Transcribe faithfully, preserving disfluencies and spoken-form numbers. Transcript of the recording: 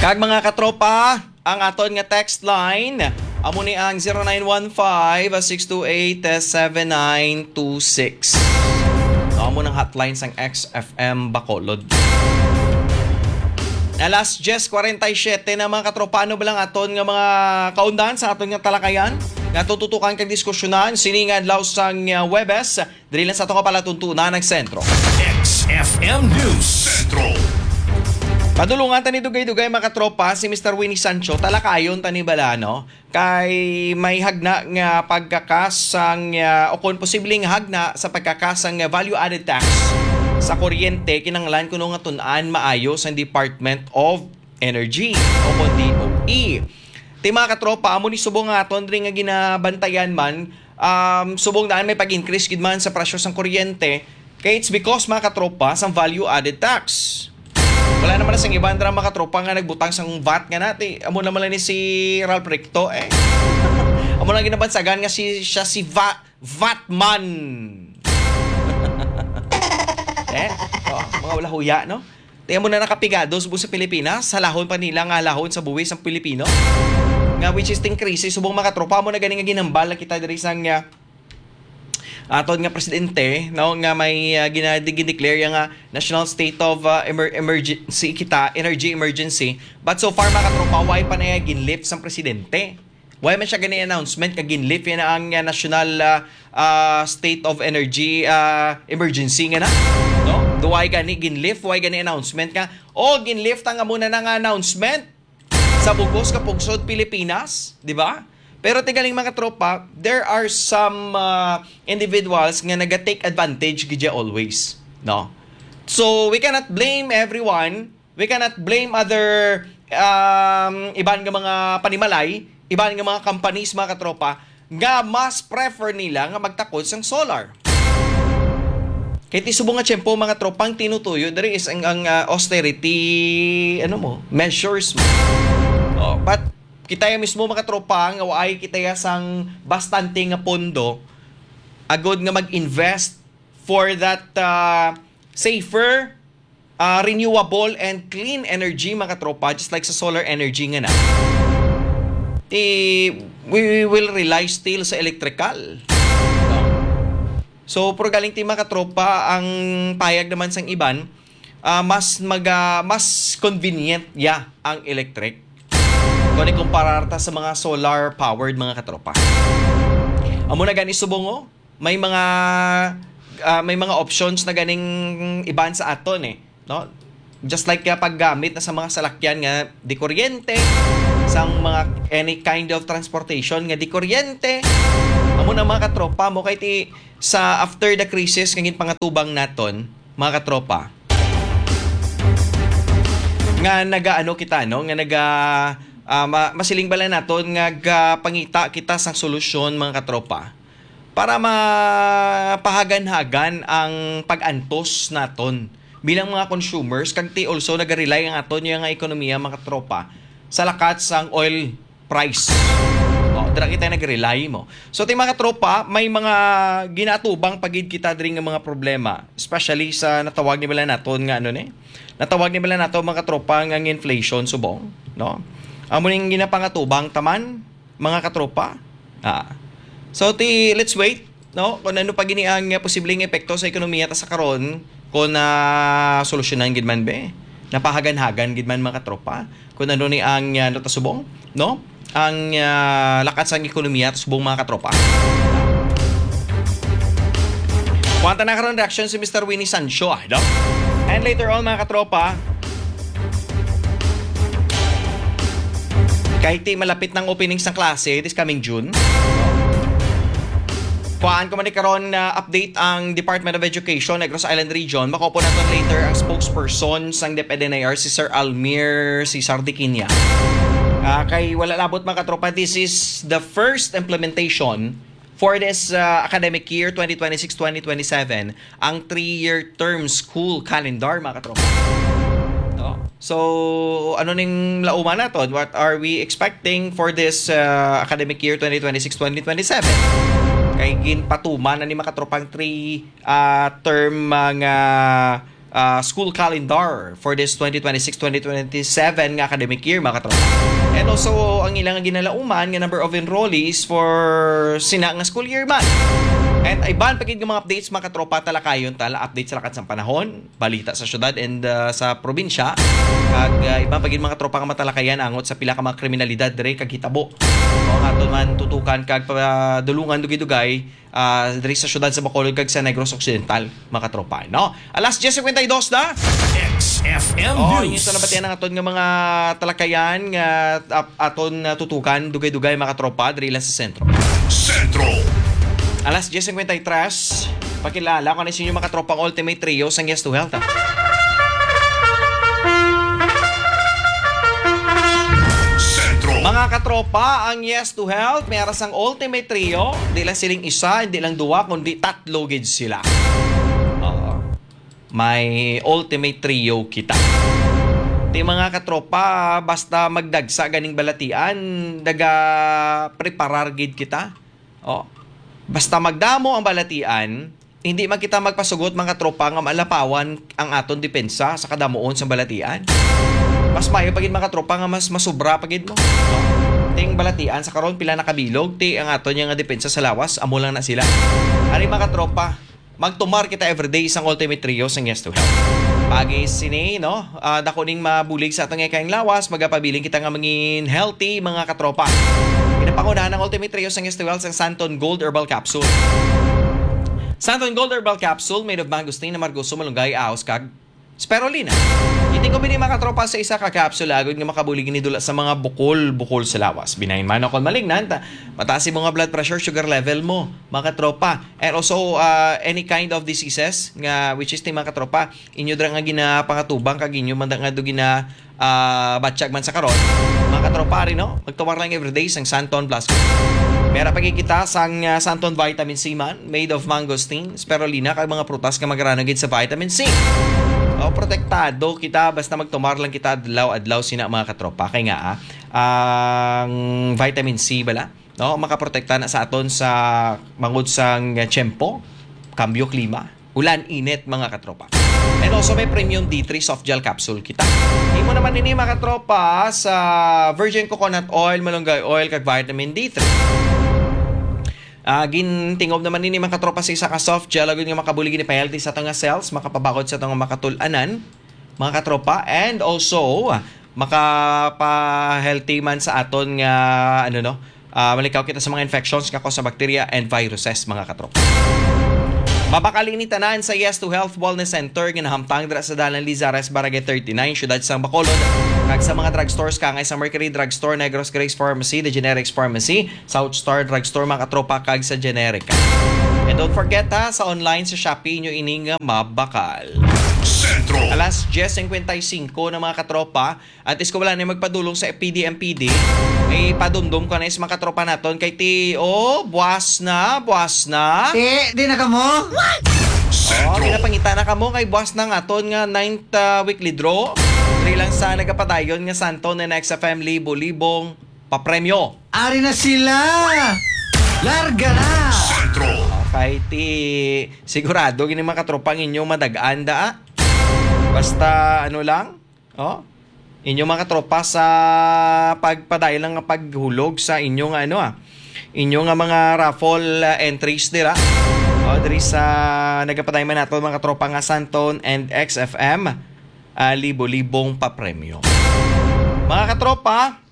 Kag mga katropa, ang aton nga text line amo ni ang zero nine one five, six two eight, seven nine two six. Amo ng hotline sang X F M Bacolod. Alas ten forty-seven na mga katropa, ano ba lang aton nga mga kaundahan sa aton nga talakayan? Nga tututukan kang diskusyonan, siningan law sang uh, Webes, dili lang sa aton nga palatuntunan ng sentro. X F M News Centro. Padulungan tani dugay-dugay mga katropa si Mister Winnie Sancho talakayon tani bala no kay may hagna nga pagkakasang uh, o kung posibleng hagna sa pagkakasang uh, value added tax sa kuryente kinanglan kuno nga tun-an maayo sa Department of Energy o kun D O E. Ti mga katropa amo ni subong nga aton diri nga ginabantayan man um, subong daan may pag-increase gid man sa presyo sang kuryente kay it's because mga katropa sang value added tax. Wala naman na sang ibang drama katropa nga nagbutang sang V A T nga nati. Amo naman lang ni si Ralph Recto eh. Amo lang ginabansagan nga si siya si Va, Vatman. eh, oh, mga wala huya no. Tiyan mo na nakapigado subong sa Pilipinas, sa lahon pa nila nga lahon sa buwis ang Pilipino. Nga which is ting crisis subong mga katropa mo na gani nga ginambal kita diri sang uh, aton nga presidente no nga may uh, ginadeclare nga national state of uh, emer- emergency kita energy emergency but so far mga katropa why pa na ginlift sang presidente why man siya gani announcement nga ginlift yan ang uh, national uh, uh, state of energy uh, emergency nga na no do why gani ginlift why gani announcement ka o ginlift ang muna nang announcement sa bugos ka pugsod Pilipinas di ba? Pero tigaling mga tropa, there are some uh, individuals nga naga-take advantage gidya always, no? So we cannot blame everyone, we cannot blame other um, iban nga mga panimalay, iban nga mga companies mga katropa nga mas prefer nila nga magtakod sang solar. Kaya tisubong nga tiyempo mga tropang tinutuyo, there is ang, ang uh, austerity ano mo, measures mo. Oh, but kita ya mismo mga tropa nga waay kita ya sang bastante nga pondo agod nga mag-invest for that uh, safer uh, renewable and clean energy mga tropa just like sa solar energy nga na. Ti we will rely still sa electrical. No? So pro galing ti mga tropa ang payag naman sang iban uh, mas maga mas convenient ya ang electric. Kung ikumparar ta sa mga solar powered mga katropa. Amo na gani subongo, may mga uh, may mga options na ganing iban sa aton eh, no? Just like uh, paggamit na sa mga salakyan nga di kuryente, sang mga any kind of transportation nga di kuryente. Amo na mga katropa mo kay ti sa after the crisis ngin pangatubang naton, mga katropa. Nga nagaano kita no, nga naga Uh, masiling bala naton nga pangita kita sang solusyon mga katropa para mapahagan-hagan ang pag-antos naton bilang mga consumers kag ti also nagarely ang aton nga ekonomiya mga katropa sa lakat sang oil price. Oh, dira kita nagrely mo. So ti mga katropa may mga ginatubang pagid kita diri nga mga problema especially sa natawag ni bala naton nga ano ni natawag ni bala nato mga katropa nga inflation subong no. Amo ning ginapangatubang taman mga katropa. Ah. So ti let's wait no kung ano pa gini ang posibleng epekto sa ekonomiya ta sa karon kung na uh, solusyonan gid man be. Napahagan-hagan gid man mga katropa. Kung ano ni ang uh, ta subong no ang uh, lakat sang ekonomiya ta subong mga katropa. Kuwanta na karon reaction si Mister Winnie Sancho ah, no? And later on mga katropa kahit ti malapit ng opening sa klase this coming June. Kuhaan ko man karon na uh, update ang Department of Education Negros Island Region. Makopo naton later ang spokesperson sang D E P E D N I R si Sir Almir si Sardiquinia. Uh, kay wala labot mga katropa, this is the first implementation for this uh, academic year twenty twenty-six twenty twenty-seven ang three-year term school calendar mga katropa. So, ano ning lauman naton? What are we expecting for this uh, academic year twenty twenty-six twenty twenty-seven? Kay ginpatuman na ni makatropang three uh, term mga uh, school calendar for this twenty twenty-six twenty twenty-seven nga academic year, mga katropa. And also, ang ilang ginalauman nga number of enrollees for sina nga school year man. And iban pagid ng mga updates, mga katropa, talakayon tala update sa lakat sa panahon, balita sa syudad and uh, sa probinsya. Kag uh, iban pagid mga katropa nga matalakayan angot sa pila ka mga kriminalidad dire kag hitabo. O aton man tutukan kag padulungan dugay-dugay uh, dire sa syudad sa Bacolod kag sa Negros Occidental, mga katropa, no? Alas ten fifty-two na. X F M Oh, News. yung sa nabatian ng aton nga mga talakayan nga uh, aton uh, tutukan dugay-dugay, mga katropa, dire lang sa sentro. Sentro. Alas ten fifty-three, pakilala ko na sa inyo mga tropang Ultimate Trio sa Yes to Health. Ha? Sentro. Mga katropa, ang Yes to Health, may aras ang Ultimate Trio. Hindi lang siling isa, hindi lang duwa, kundi tatlo gid sila. Oo. May Ultimate Trio kita. Di mga katropa, basta magdagsa ganing balatian, daga preparar gid kita. Oh. Basta magdamo ang balatian, hindi man kita magpasugot, mga tropa, nga malapawan ang aton depensa sa kadamuon sa balatian. Mas mayo pagid, mga tropa, nga mas masubra pagid mo. No? Ting balatian sa karon pila nakabilog, ti ang aton nga depensa sa lawas, amo lang na sila. Ari mga tropa, magtumar kita everyday isang Ultimate Trio sa Yes to Health. Pagi sini, no? Uh, dako ning mabulig sa atong ikaing lawas, magapabiling kita nga mangin healthy, mga katropa. Pinapangunahan ng Ultimate Trio sa Yes to Health ang Santon Gold Herbal Capsule. Santon Gold Herbal Capsule made of mangosteen na margoso, malunggay, ahos, kag spirulina. Hindi ko bini mga katropa sa isa ka capsule agad nga makabulig ni dula sa mga bukol-bukol sa lawas. Binahin man ako malignant, mataas yung mga blood pressure, sugar level mo, mga katropa. And also uh, any kind of diseases nga which is ti mga katropa, inyo dra nga ginapangatubang kag inyo man nga do gina uh, batsyag man sa karon. Mga katropa rin, no? Magtuwar lang everyday sang Santon Plus. Mera pagkikita sang uh, Santon Vitamin C man, made of mangosteen, spirulina, kag mga prutas nga magaranagid sa vitamin C. O, protektado kita basta magtumar lang kita adlaw-adlaw sina, mga katropa. Kay nga ah, ang vitamin C bala, no, makaprotekta na sa aton sa mangod sang uh, tiyempo, kambyo klima, ulan, init, mga katropa. And also may premium D three soft gel capsule kita. Imo naman ini, mga katropa, sa virgin coconut oil, malunggay oil, kag vitamin D three. Uh, gintingob naman nini, mga katropa, sa isa ka soft gel agad nga makabulig ni pa-healthy sa tanga cells, makapabakod sa tanga makatulanan, mga katropa, and also makapa-healthy man sa aton nga ano no, uh, malikaw kita sa mga infections nga cause sa bacteria and viruses, mga katropa. Mabakalin ni tanan sa Yes to Health Wellness Center nga nahamtang dira sa Dalan Lizares, Barangay thirty-nine, syudad sang Bacolod. Kag sa mga drugstores kangay sa Mercury Drugstore, Negros Grace Pharmacy, The Generics Pharmacy, South Star Drugstore, mga katropa, kag sa Generica. And don't forget ha, sa online sa Shopee nyo ining mabakal. Sentro. Alas ten fifty-five na, mga katropa, at is ko wala na magpadulong sa P D M P D, ay padumdum ko na is mga katropa naton kay ti, oh, buwas na, buwas na. Eh, di na ka mo? Oh, Sentro. pinapangita na kamo kay buwas na nga aton nga ninth uh, weekly draw. Dili lang sa nagapadayon nga Santon na X F M libo-libong papremyo. Ari na sila! Larga na! Sentro. Kay ti sigurado gini mga katropang inyong madagaan da. Ah. Basta ano lang, oh, inyong mga katropa sa pagpadayon lang nga paghulog sa inyong ano ah, inyong nga mga raffle uh, entries dira. O, diri sa nagapadayon man nato mga katropa nga Santon and X F M, uh, libo-libong papremyo. Mga katropa,